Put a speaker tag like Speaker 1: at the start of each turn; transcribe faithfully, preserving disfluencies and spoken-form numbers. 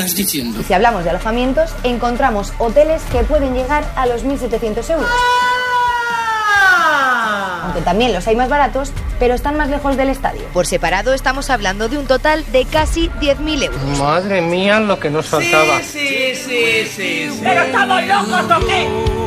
Speaker 1: estás diciendo?
Speaker 2: Y si hablamos de alojamientos, encontramos hoteles que pueden llegar a los mil setecientos euros. Aunque también los hay más baratos, pero están más lejos del estadio.
Speaker 3: Por separado estamos hablando de un total de casi diez mil euros.
Speaker 4: Madre mía, lo que nos faltaba.
Speaker 5: Sí, sí, sí, sí, sí. ¿Pero estamos locos o qué?